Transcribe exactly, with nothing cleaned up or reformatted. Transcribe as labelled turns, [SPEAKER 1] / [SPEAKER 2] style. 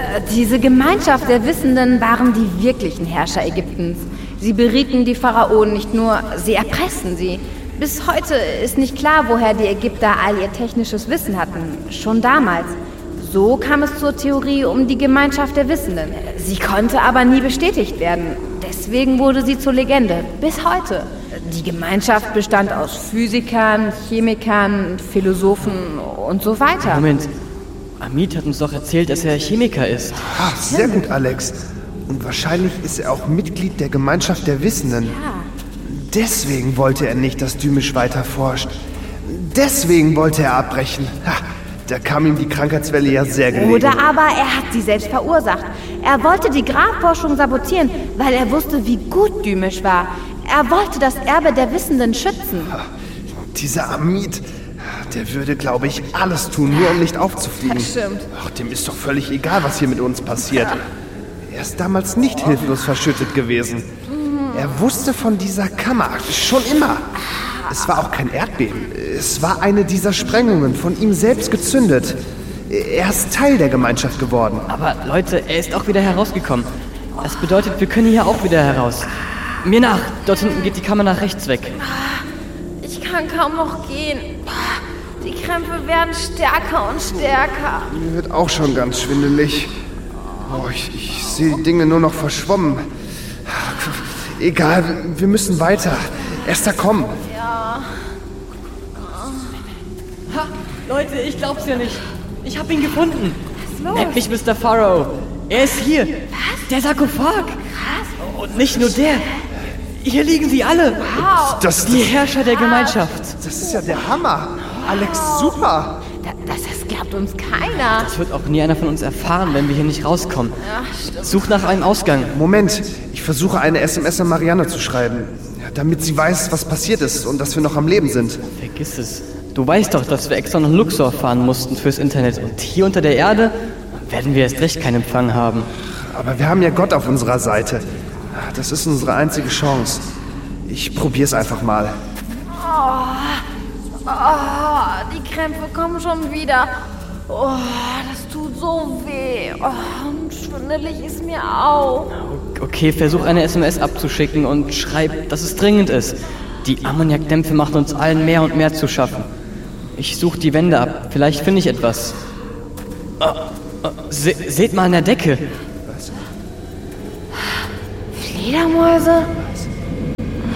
[SPEAKER 1] Diese Gemeinschaft der Wissenden waren die wirklichen Herrscher Ägyptens. Sie berieten die Pharaonen nicht nur, sie erpressten sie. Bis heute ist nicht klar, woher die Ägypter all ihr technisches Wissen hatten. Schon damals. So kam es zur Theorie um die Gemeinschaft der Wissenden. Sie konnte aber nie bestätigt werden. Deswegen wurde sie zur Legende. Bis heute. Die Gemeinschaft bestand aus Physikern, Chemikern, Philosophen und so weiter.
[SPEAKER 2] Moment. Amit hat uns doch erzählt, dass er Chemiker ist.
[SPEAKER 3] Ah, sehr gut, Alex. Und wahrscheinlich ist er auch Mitglied der Gemeinschaft der Wissenden.
[SPEAKER 1] Ja.
[SPEAKER 3] Deswegen wollte er nicht, dass Dymisch weiter forscht. Deswegen wollte er abbrechen. Ha, da kam ihm die Krankheitswelle ja sehr gelegen.
[SPEAKER 1] Oder aber er hat sie selbst verursacht. Er wollte die Grabforschung sabotieren, weil er wusste, wie gut Dymisch war. Er wollte das Erbe der Wissenden schützen.
[SPEAKER 3] Ha, dieser Amit, der würde, glaube ich, alles tun, nur um nicht aufzufliegen.
[SPEAKER 1] Das stimmt.
[SPEAKER 3] Ach, dem ist doch völlig egal, was hier mit uns passiert. Er ist damals nicht hilflos verschüttet gewesen. Er wusste von dieser Kammer, schon immer. Es war auch kein Erdbeben. Es war eine dieser Sprengungen, von ihm selbst gezündet. Er ist Teil der Gemeinschaft geworden.
[SPEAKER 2] Aber Leute, er ist auch wieder herausgekommen. Das bedeutet, wir können hier auch wieder heraus. Mir nach. Dort hinten geht die Kammer nach rechts weg.
[SPEAKER 1] Ich kann kaum noch gehen. Die Krämpfe werden stärker und stärker.
[SPEAKER 3] Mir wird auch schon ganz schwindelig. Oh, ich, ich sehe die Dinge nur noch verschwommen. Egal, wir müssen weiter. Esther, komm.
[SPEAKER 1] Ja.
[SPEAKER 2] Ha, Leute, ich glaub's ja nicht. Ich hab ihn gefunden.
[SPEAKER 1] Was ist los?
[SPEAKER 2] Nennt mich Mister Pharaoh. Er ist hier. Was? Der Sarkophag.
[SPEAKER 1] Krass.
[SPEAKER 2] Und nicht nur der. Hier liegen sie alle.
[SPEAKER 1] Wow.
[SPEAKER 3] Das,
[SPEAKER 2] Die
[SPEAKER 3] das,
[SPEAKER 2] Herrscher der Gemeinschaft.
[SPEAKER 3] das ist ja der Hammer. Alex, super.
[SPEAKER 1] Das, das glaubt uns keiner.
[SPEAKER 2] Das wird auch nie einer von uns erfahren, wenn wir hier nicht rauskommen.
[SPEAKER 1] Ja, stimmt.
[SPEAKER 2] Such nach einem Ausgang.
[SPEAKER 3] Moment, ich versuche eine S M S an Marianne zu schreiben, damit sie weiß, was passiert ist und dass wir noch am Leben sind.
[SPEAKER 2] Vergiss es. Du weißt doch, dass wir extra nach Luxor fahren mussten fürs Internet. Und hier unter der Erde werden wir erst recht keinen Empfang haben.
[SPEAKER 3] Aber wir haben ja Gott auf unserer Seite. Das ist unsere einzige Chance. Ich probier's einfach mal.
[SPEAKER 1] Oh, oh, die Krämpfe kommen schon wieder. Oh, das tut so weh. Oh, und schwindelig ist mir auch.
[SPEAKER 2] Okay, versuch eine S M S abzuschicken und schreib, dass es dringend ist. Die Ammoniakdämpfe machen uns allen mehr und mehr zu schaffen. Ich suche die Wände ab. Vielleicht finde ich etwas. Oh, oh, se seht mal an der Decke.
[SPEAKER 1] Fledermäuse?